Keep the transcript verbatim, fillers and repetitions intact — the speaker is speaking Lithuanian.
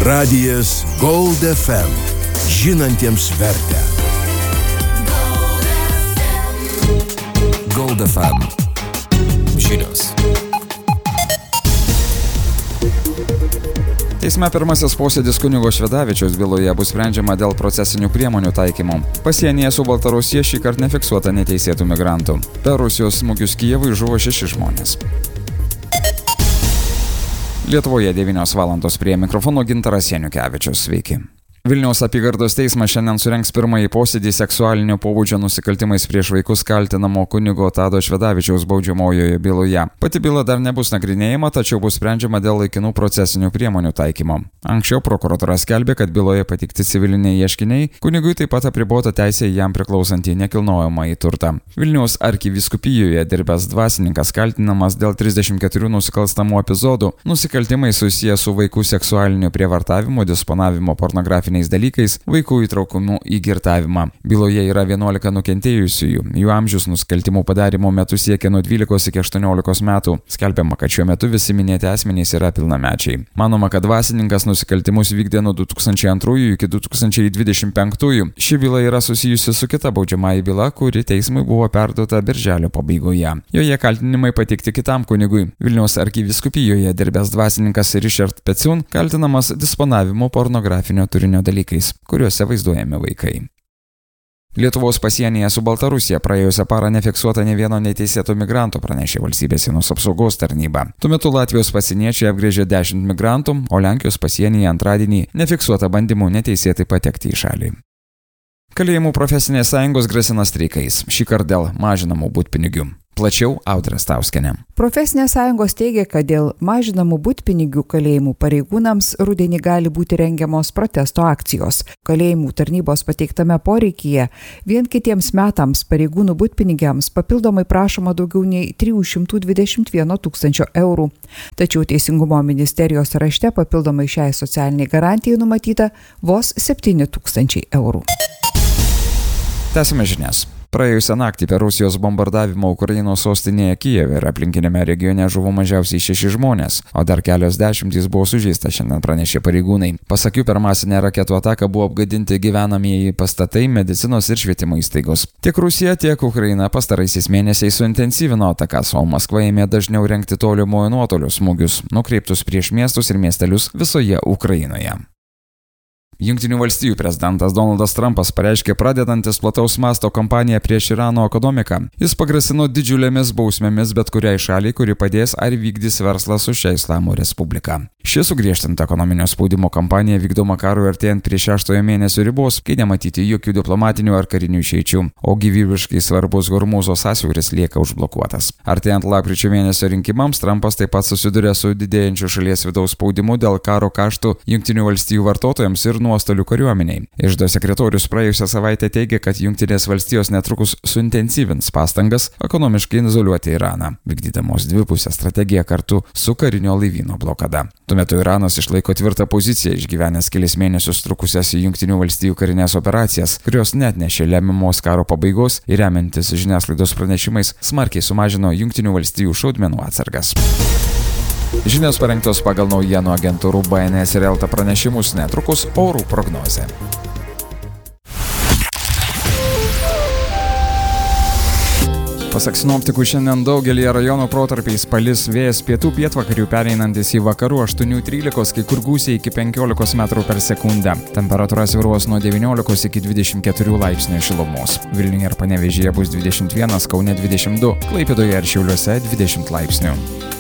Radijas Gold F M. Žinantiems vertę. Gold F M. Žinios. Teisme pirmasis posėdis kunigo Švedavičiaus byloje bus sprendžiama dėl procesinių priemonių taikymo. Pasienyje su Baltarusija šį kartą nefiksuota neteisėtų migrantų. Per Rusijos smūgius Kijevui žuvo šeši žmonės. Lietuvoje devynios valandos, prie mikrofono Gintaras Janukevičius. Sveiki. Vilniaus apygardos teismas šiandien surengs pirmąjį posėdį seksualinio pobūdžio nusikaltimais prieš vaikus kaltinamo kunigo Tado Švedavičiaus baudžiamojoje byloje. Pati byla dar nebus nagrinėjama, tačiau bus sprendžiama dėl laikinų procesinių priemonių taikymo. Anksčiau prokuratūra skelbė, kad byloje pateikti civiliniai ieškiniai, kunigui taip pat apribota teisė jam priklausantį nekilnojamąjį turtą. Vilniaus arkivyskupijoje dirbęs dvasininkas kaltinamas dėl trisdešimt keturių nusikalstamų epizodų, nusikaltimai susiję su vaikų seksualiniu prievartavimu, disponavimu pornografiniais dalykais, vaikų įtraukimu į girtavimą. Byloje yra vienuolika nukentėjusiųjų. Jų amžius nusikaltimų padarimo metu siekia nuo dvylikos iki aštuoniolikos metų. Skelbiama, kad šiuo metu visi minėti asmenys yra pilnamečiai. Manoma, kad dvasininkas nusikaltimus vykdė nuo du tūkstančiai antrųjų iki du tūkstančiai dvidešimt penktųjų. Ši byla yra susijusi su kita baudžiamąja byla, kuri teismui buvo perduota birželio pabaigoje. Joje kaltinimai pateikti kitam kunigui. Vilniaus arkivyskupijoje dirbęs dvasininkas Richard Peciun kaltinamas disponavimu pornografinio turinio dalykais, kuriuose vaizduojami vaikai. Lietuvos pasienyje su Baltarusija praėjusią parą nefiksuota ne vieno neteisėto migranto, pranešė valstybės sienos apsaugos tarnyba. Tuo metu Latvijos pasieniečiai apgręžė dešimt migrantų, o Lenkijos pasienyje antradienį nefiksuota bandymų neteisėtai patekti į šalį. Kalėjimų profesinės sąjungos grasina streikais, šį kartą dėl mažinamų butpinigių. Plačiau Audra Stauskienė. Profesinės sąjungos teigia, kad dėl mažinamų butpinigių kalėjimų pareigūnams rudenį gali būti rengiamos protesto akcijos. Kalėjimų tarnybos pateiktame poreikyje vien kitiems metams pareigūnų butpinigiams papildomai prašoma daugiau nei trijų šimtų dvidešimt vieno tūkstančio eurų. Tačiau Teisingumo ministerijos rašte papildomai šiai socialiniai garantijai numatyta vos septyni tūkstančiai eurų. Tęsime žinias. Praėjusią naktį per Rusijos bombardavimą Ukrainos sostinėje Kijeve ir aplinkinėme regione žuvo mažiausiai šeši žmonės, o dar kelios dešimtys buvo sužeista, šiandien pranešė pareigūnai. Pasak jų, per masinę raketų ataką buvo apgadinti gyvenamieji pastatai, medicinos ir švietimo įstaigos. Tiek Rusija, tiek Ukraina pastaraisiais mėnesiais suintensyvino atakas, o Maskva ėmė dažniau rengti tolimojo nuotolio smūgius, nukreiptus prieš miestus ir miestelius visoje Ukrainoje. Jungtinių valstijų prezidentas Donaldas Trumpas pareiškė pradedantis plataus masto kampaniją prieš Irano ekonomiką. Jis pagrasino didžiulėmis bausmėmis bet kuriai šaliai, kuri padės ar vykdys verslą su šia Islamo Respublika. Ši sugriežtinta ekonominio spaudimo kampanija vykdoma karui artėjant prie šeštojo mėnesio ribos, kai nematyti jokių diplomatinių ar karinių išeičių, o gyvybiškai svarbus Hormūzo sąsiauris lieka užblokuotas. Artėjant lapkričio mėnesio rinkimams, Trumpas taip pat susiduria su didėjančiu šalies vidaus spaudimu dėl karo kaštų Jungtinių valstijų vartotojams ir nuostolių kariuomeniai. Iždo sekretorius praėjusią savaitę teigė, kad Jungtinės valstijos netrukus suintensyvins pastangas ekonomiškai izoliuoti Iraną, vykdydamos dvipusę strategiją kartu su karinio laivyno blokada. Tuo metu Iranas išlaiko tvirtą poziciją, išgyvenęs kelis mėnesius trukusias Jungtinių valstijų karinės operacijas, kurios net nešė lemiamos karo pabaigos ir remiantis žiniasklaidos pranešimais smarkiai sumažino Jungtinių valstijų šaudmenų atsargas. Žinios parengtos pagal naujienų agentūrų B N S ir Elta pranešimus, netrukus orų prognozė. Pasak sinoptikų, šiandien daugelį rajonų protarpiais palis, vėjas pietų pietvakarių pereinantis į vakarų aštuonių trylikos, kai kur gūsiai iki penkiolikos metrų per sekundę. Temperatūra svyruos nuo devyniolikos iki dvidešimt keturių laipsnių šilumos. Vilniuje ir Panevėžyje bus dvidešimt vienas, Kaune dvidešimt du, Klaipėdoje ir Šiauliuose dvidešimt laipsnių.